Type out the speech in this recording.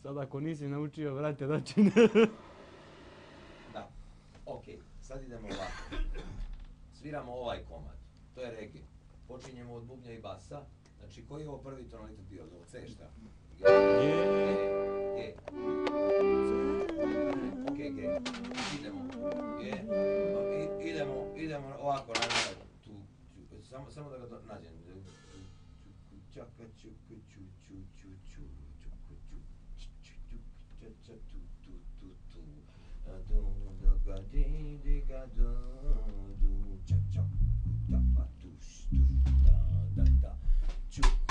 Sad ako nisi naučio, vrate dočine. Da, ok, sad idemo ovako. Sviramo ovaj komad, to je reggae. Počinjemo od bubnja i basa. Znači, koji je ovo prvi tonalitet bio? Ovo C šta? G. Ok, G. Idemo. G. Idemo ovako, tu. Samo da ga nađem. Čaka, čuku, ču, ču, ču, ču, čuku, ču, ču, ču, ča, ča, tu, tu, tu, tu. Du, da, ga, di, ga, du.